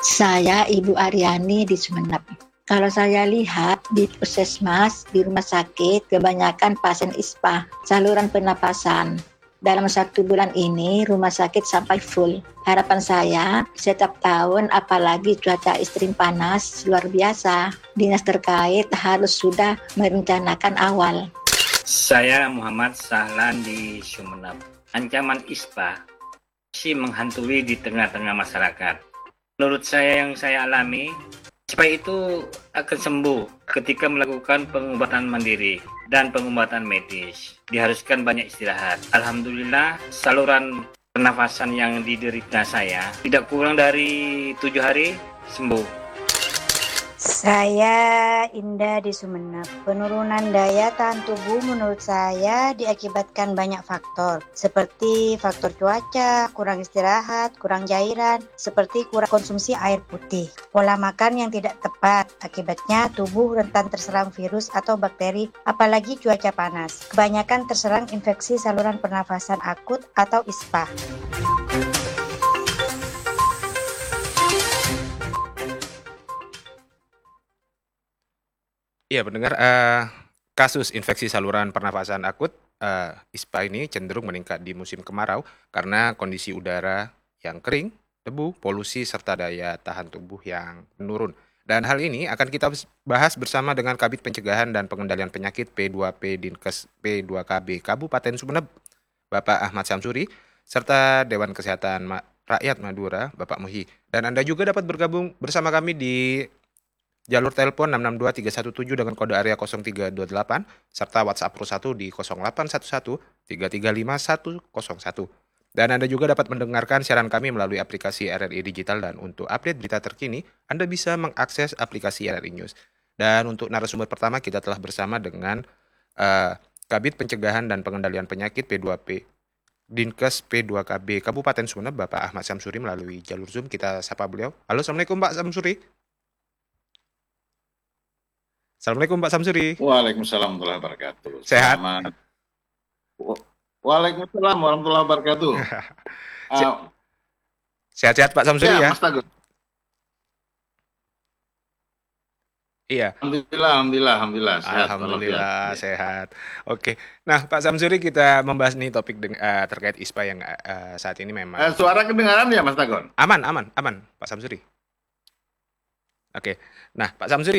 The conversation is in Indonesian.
Saya Ibu Aryani di Sumeneb. Kalau saya lihat di puskesmas, di rumah sakit, kebanyakan pasien ISPA, saluran pernapasan. Dalam 1 bulan ini, rumah sakit sampai full. Harapan saya, setiap tahun, apalagi cuaca ekstrim panas, luar biasa, dinas terkait harus sudah merencanakan awal. Saya Muhammad Sahlan di Sumeneb. Ancaman ISPA masih menghantui di tengah-tengah masyarakat. Menurut saya yang saya alami, ISPA itu akan sembuh ketika melakukan pengobatan mandiri dan pengobatan medis. Diharuskan banyak istirahat. Alhamdulillah, saluran pernafasan yang diderita saya tidak kurang dari 7 hari sembuh. Saya Indah di Sumeneb. Penurunan daya tahan tubuh menurut saya diakibatkan banyak faktor, seperti faktor cuaca, kurang istirahat, kurang cairan, seperti kurang konsumsi air putih, pola makan yang tidak tepat, akibatnya tubuh rentan terserang virus atau bakteri, apalagi cuaca panas. Kebanyakan terserang infeksi saluran pernafasan akut atau ISPA. Iya, pendengar, kasus infeksi saluran pernafasan akut ISPA ini cenderung meningkat di musim kemarau karena kondisi udara yang kering, debu, polusi, serta daya tahan tubuh yang menurun. Dan hal ini akan kita bahas bersama dengan Kabid Pencegahan dan Pengendalian Penyakit P2P Dinkes P2KB Kabupaten Sumeneb, Bapak Ahmad Samsuri, serta Dewan Kesehatan Rakyat Madura, Bapak Muhi. Dan Anda juga dapat bergabung bersama kami di jalur telepon 662-317 dengan kode area 0328 serta WhatsApp Pro 1 di 0811-335-101. Dan Anda juga dapat mendengarkan siaran kami melalui aplikasi RRI Digital, dan untuk update berita terkini Anda bisa mengakses aplikasi RRI News. Dan untuk narasumber pertama kita telah bersama dengan Kabid Pencegahan dan Pengendalian Penyakit P2P Dinkes P2KB Kabupaten Sumeneb, Bapak Ahmad Samsuri. Melalui jalur Zoom kita sapa beliau. Halo, Assalamualaikum Pak Samsuri. Assalamualaikum Pak Samsuri. Waalaikumsalam warahmatullahi wabarakatuh. Sehat? Waalaikumsalam warahmatullahi wabarakatuh. Sehat-sehat Pak Samsuri ya? Mas Tagus. Iya. Alhamdulillah sehat. Alhamdulillah sehat. Oke. Nah, Pak Samsuri, kita membahas nih topik terkait ISPA yang saat ini memang Suara kedengaran ya Mas Tagon? aman Pak Samsuri. Oke. Nah, Pak Samsuri,